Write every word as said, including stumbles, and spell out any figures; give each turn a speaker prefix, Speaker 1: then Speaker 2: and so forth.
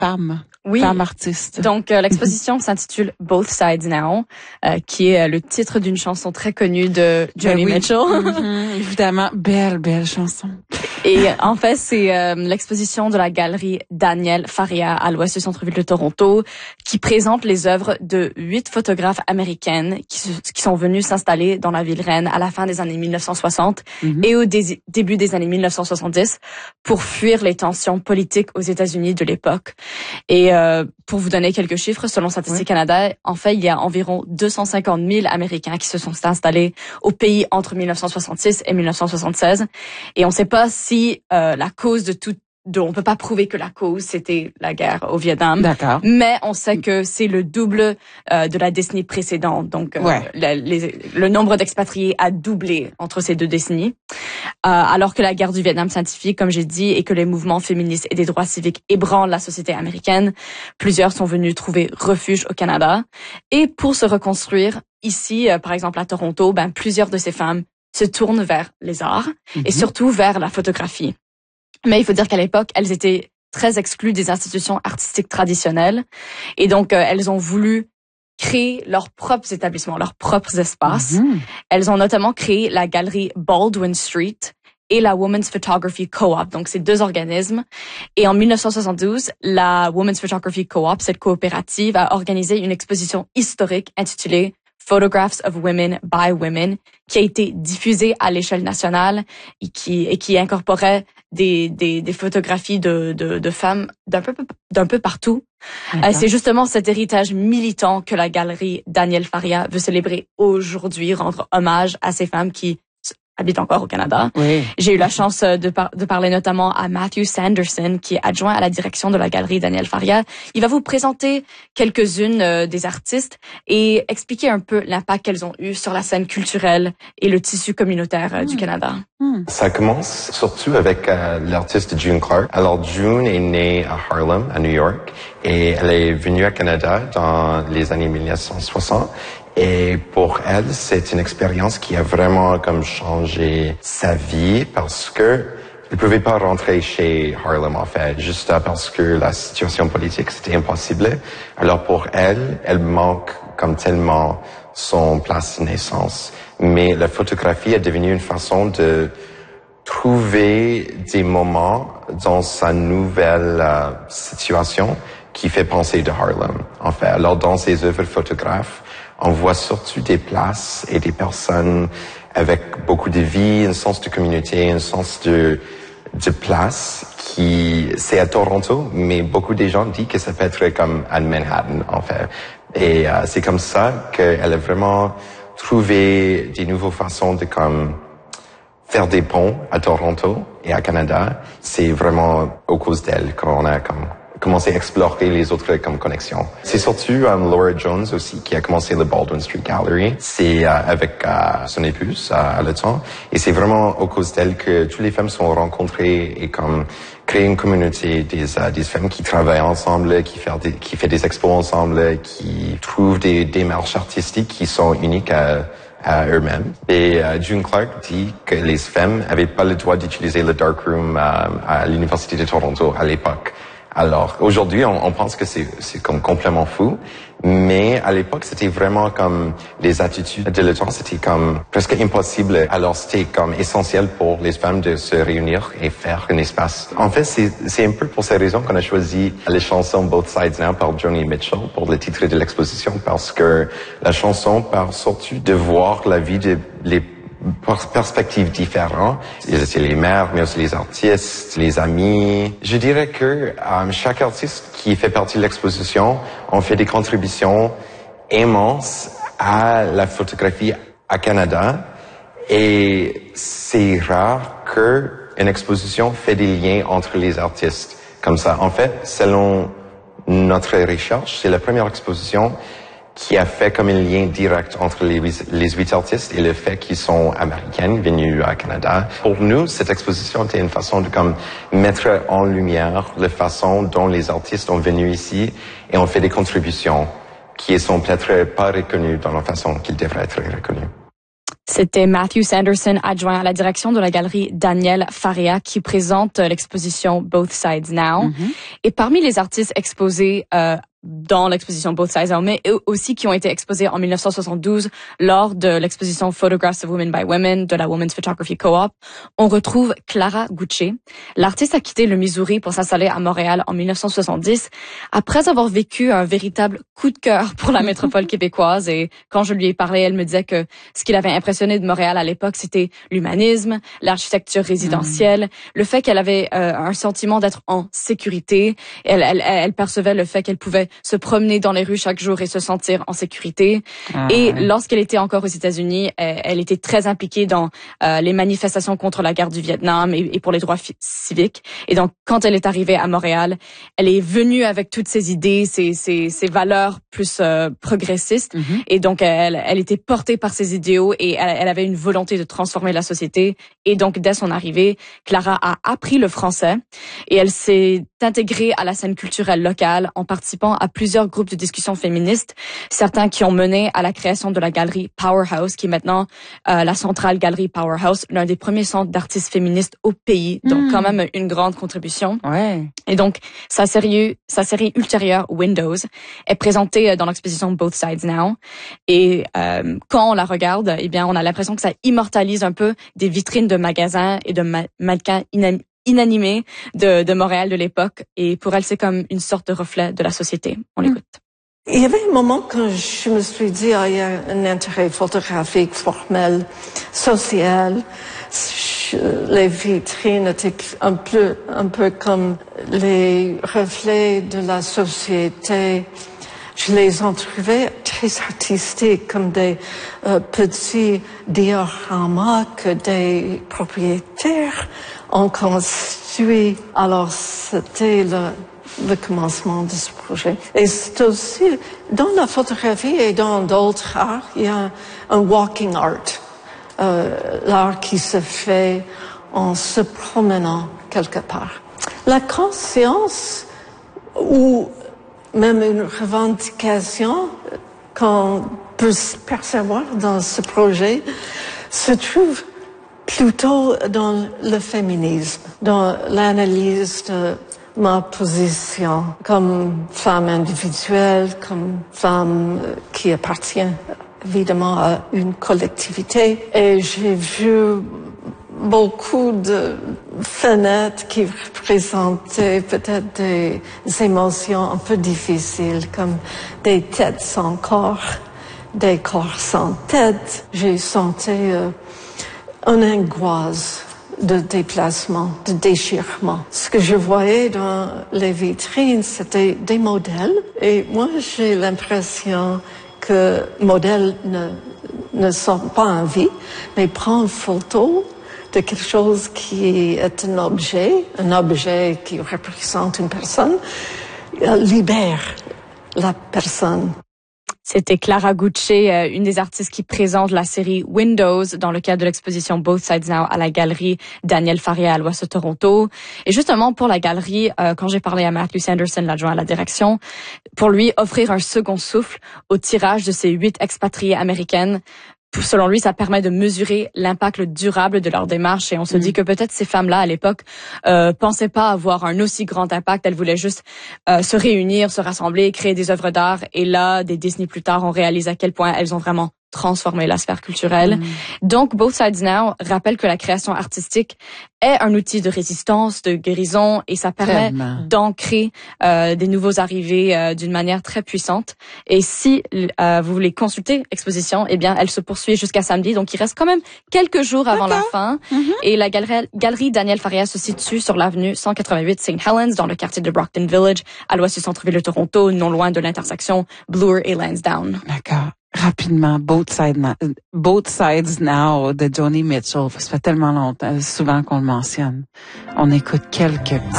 Speaker 1: femmes.
Speaker 2: Oui.
Speaker 1: Femmes artistes.
Speaker 2: Donc, euh, l'exposition s'intitule Both Sides Now, euh, qui est euh, le titre d'une chanson très connue de Joni
Speaker 1: ben oui.
Speaker 2: Mitchell.
Speaker 1: Mm-hmm, évidemment, belle, belle chanson.
Speaker 2: Et en fait, c'est euh, l'exposition de la galerie Daniel Faria à l'ouest du centre-ville de Toronto qui présente les œuvres de huit photographes américaines qui, qui sont venus s'installer dans la ville reine à la fin des années mille neuf cent soixante mm-hmm. et au dé- début des années mille neuf cent soixante-dix pour fuir les tensions politiques aux États-Unis de l'époque. Et euh, pour vous donner quelques chiffres, selon Statistique oui. Canada, en fait, il y a environ deux cent cinquante mille Américains qui se sont installés au pays entre mille neuf cent soixante-six et mille neuf cent soixante-seize. Et on ne sait pas si euh, la cause de tout, de, on peut pas prouver que la cause c'était la guerre au Vietnam.
Speaker 1: D'accord.
Speaker 2: Mais on sait que c'est le double euh, de la décennie précédente. Donc, euh,
Speaker 1: ouais.
Speaker 2: le, les, le nombre d'expatriés a doublé entre ces deux décennies. Euh, alors que la guerre du Vietnam s'intensifie, comme j'ai dit, et que les mouvements féministes et des droits civiques ébranlent la société américaine, plusieurs sont venus trouver refuge au Canada. Et pour se reconstruire, ici, euh, par exemple à Toronto, ben plusieurs de ces femmes se tournent vers les arts mm-hmm. et surtout vers la photographie. Mais il faut dire qu'à l'époque, elles étaient très exclues des institutions artistiques traditionnelles et donc euh, elles ont voulu créer leurs propres établissements, leurs propres espaces. Mm-hmm. Elles ont notamment créé la galerie Baldwin Street et la Women's Photography Co-op, donc ces deux organismes. Et en mille neuf cent soixante-douze, la Women's Photography Co-op, cette coopérative, a organisé une exposition historique intitulée Photographs of Women by Women, qui a été diffusée à l'échelle nationale et qui, et qui incorporait des, des, des photographies de, de, de femmes d'un peu, d'un peu partout. Euh, c'est justement cet héritage militant que la galerie Daniel Faria veut célébrer aujourd'hui, rendre hommage à ces femmes qui habitent encore au Canada.
Speaker 1: Oui.
Speaker 2: J'ai eu la chance de, par- de parler notamment à Matthew Sanderson, qui est adjoint à la direction de la galerie Daniel Faria. Il va vous présenter quelques-unes euh, des artistes et expliquer un peu l'impact qu'elles ont eu sur la scène culturelle et le tissu communautaire euh, mmh. du Canada.
Speaker 3: Mmh. Ça commence surtout avec euh, l'artiste June Clark. Alors June est née à Harlem, à New York, et elle est venue au Canada dans les années mille neuf cent soixante. Et pour elle, c'est une expérience qui a vraiment comme changé sa vie parce que elle pouvait pas rentrer chez Harlem en fait, juste parce que la situation politique c'était impossible. Alors pour elle, elle manque comme tellement son place de naissance. Mais la photographie est devenue une façon de trouver des moments dans sa nouvelle euh, situation qui fait penser de Harlem en fait. Alors dans ses œuvres photographes, on voit surtout des places et des personnes avec beaucoup de vie, un sens de communauté, un sens de, de place qui, c'est à Toronto, mais beaucoup de gens disent que ça peut être comme à Manhattan, en fait. Et euh, c'est comme ça qu'elle a vraiment trouvé des nouvelles façons de comme faire des ponts à Toronto et à Canada. C'est vraiment au cause d'elle qu'on a comme commencé à explorer les autres comme connexions. C'est surtout um, Laura Jones aussi qui a commencé le Baldwin Street Gallery. C'est euh, avec euh, son épouse euh, à le temps. Et c'est vraiment au cause d'elle que toutes les femmes sont rencontrées et comme créer une communauté des, euh, des femmes qui travaillent ensemble, qui fait des, qui fait des expos ensemble, qui trouvent des démarches artistiques qui sont uniques à à eux-mêmes. Et euh, June Clark dit que les femmes avaient pas le droit d'utiliser le darkroom euh, à l'Université de Toronto à l'époque. Alors, aujourd'hui, on, on pense que c'est, c'est comme complètement fou, mais à l'époque, c'était vraiment comme les attitudes de le temps, c'était comme presque impossible. Alors, c'était comme essentiel pour les femmes de se réunir et faire un espace. En fait, c'est, c'est un peu pour ces raisons qu'on a choisi la chanson Both Sides Now par Joni Mitchell pour le titre de l'exposition, parce que la chanson parle surtout de voir la vie de les perspectives différentes. C'est les mères, mais aussi les artistes, les amis. Je dirais que um, chaque artiste qui fait partie de l'exposition ont fait des contributions immenses à la photographie à Canada. Et c'est rare qu'une exposition fait des liens entre les artistes comme ça. En fait, selon notre recherche, c'est la première exposition qui a fait comme un lien direct entre les, les huit artistes et le fait qu'ils sont américaines, venus à Canada. Pour nous, cette exposition était une façon de comme mettre en lumière la façon dont les artistes ont venu ici et ont fait des contributions qui sont peut-être pas reconnues dans la façon qu'ils devraient être reconnus.
Speaker 2: C'était Matthew Sanderson, adjoint à la direction de la galerie Daniel Faria, qui présente l'exposition Both Sides Now. Mm-hmm. Et parmi les artistes exposés euh, dans l'exposition Both Sides Now, mais aussi qui ont été exposés en dix-neuf cent soixante-douze lors de l'exposition Photographs of Women by Women de la Women's Photography Co-op, on retrouve Clara Gucci. L'artiste a quitté le Missouri pour s'installer à Montréal en dix-neuf cent soixante-dix après avoir vécu un véritable coup de cœur pour la métropole québécoise. Et quand je lui ai parlé, elle me disait que ce qui l'avait impressionné de Montréal à l'époque, c'était l'humanisme, l'architecture résidentielle, mmh. le fait qu'elle avait euh, un sentiment d'être en sécurité. Elle, elle, elle percevait le fait qu'elle pouvait se promener dans les rues chaque jour et se sentir en sécurité. Ah, et ouais. lorsqu'elle était encore aux États-Unis, elle, elle était très impliquée dans euh, les manifestations contre la guerre du Vietnam et, et pour les droits fi- civiques. Et donc, quand elle est arrivée à Montréal, elle est venue avec toutes ses idées, ses, ses, ses valeurs plus euh, progressistes. Mm-hmm. Et donc, elle, elle était portée par ses idéaux et elle, elle avait une volonté de transformer la société. Et donc, dès son arrivée, Clara a appris le français et elle s'est intégrée à la scène culturelle locale en participant à plusieurs groupes de discussion féministes, certains qui ont mené à la création de la galerie Powerhouse, qui est maintenant euh, la centrale galerie Powerhouse, l'un des premiers centres d'artistes féministes au pays, donc mmh. quand même une grande contribution.
Speaker 1: Ouais.
Speaker 2: Et donc, sa série, sa série ultérieure, Windows, est présentée dans l'exposition Both Sides Now. Et euh, quand on la regarde, eh bien, on a l'impression que ça immortalise un peu des vitrines de magasins et de ma- mannequins inanimés. inanimée de, de Montréal de l'époque. Et pour elle, c'est comme une sorte de reflet de la société. On l'écoute.
Speaker 4: Il y avait un moment quand je me suis dit, ah, il y a un intérêt photographique, formel, social. Les vitrines étaient un peu, un peu comme les reflets de la société. Je les ai trouvés très artistiques, comme des euh, petits dioramas que des propriétaires ont construit. Alors, c'était le, le commencement de ce projet. Et c'est aussi, dans la photographie et dans d'autres arts, il y a un walking art. Euh, l'art qui se fait en se promenant quelque part. La conscience ou même une revendication qu'on peut percevoir dans ce projet se trouve plutôt dans le féminisme, dans l'analyse de ma position comme femme individuelle, comme femme qui appartient évidemment à une collectivité. Et j'ai vu beaucoup de fenêtres qui représentaient peut-être des émotions un peu difficiles, comme des têtes sans corps, des corps sans tête. J'ai senti euh, une angoisse de déplacement, de déchirement. Ce que je voyais dans les vitrines, c'était des modèles. Et moi, j'ai l'impression que modèles ne, ne sont pas en vie, mais prennent photo de quelque chose qui est un objet, un objet qui représente une personne, libère la personne.
Speaker 2: C'était Clara Gucci, une des artistes qui présente la série Windows dans le cadre de l'exposition Both Sides Now à la galerie Daniel Faria à l'Ouest de Toronto. Et justement, pour la galerie, euh, quand j'ai parlé à Matthew Sanderson, l'adjoint à la direction, pour lui offrir un second souffle au tirage de ces huit expatriées américaines, selon lui, ça permet de mesurer l'impact durable de leur démarche et on se mmh. dit que peut-être ces femmes-là, à l'époque, euh, pensaient pas avoir un aussi grand impact. Elles voulaient juste euh, se réunir, se rassembler, créer des œuvres d'art. Et là, des décennies plus tard, on réalise à quel point elles ont vraiment transformé la sphère culturelle. Mmh. Donc, Both Sides Now rappelle que la création artistique est un outil de résistance, de guérison, et ça permet Tellement. d'ancrer euh, des nouveaux arrivés euh, d'une manière très puissante. Et si euh, vous voulez consulter l'exposition, eh bien, elle se poursuit jusqu'à samedi, donc il reste quand même quelques jours avant D'accord. la fin. Mm-hmm. Et la galerie, galerie Daniel Faria se situe sur l'avenue cent quatre-vingt-huit Saint Helens, dans le quartier de Brockton Village, à l'ouest du centre-ville de Toronto, non loin de l'intersection Bloor et Lansdowne.
Speaker 1: D'accord. Rapidement, Both Sides Now, Both Sides Now de Joni Mitchell. Ça fait tellement longtemps, souvent qu'on le mentionne. On écoute quelques petits